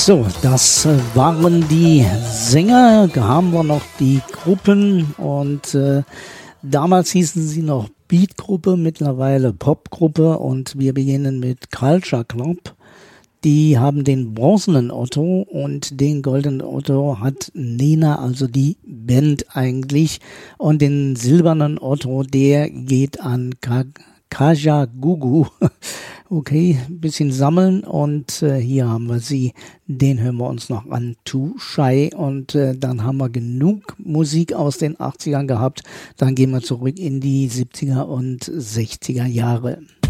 So, das waren die Sänger. Da haben wir noch die Gruppen und damals hießen sie noch Beatgruppe, mittlerweile Popgruppe und wir beginnen mit Culture Club. Die haben den bronzenen Otto und den goldenen Otto hat Nena, also die Band eigentlich. Und den silbernen Otto, der geht an Kajagoogoo. Okay, ein bisschen sammeln und hier haben wir sie. Den hören wir uns noch an, Too Shy. Und dann haben wir genug Musik aus den 80ern gehabt. Dann gehen wir zurück in die 70er und 60er Jahre.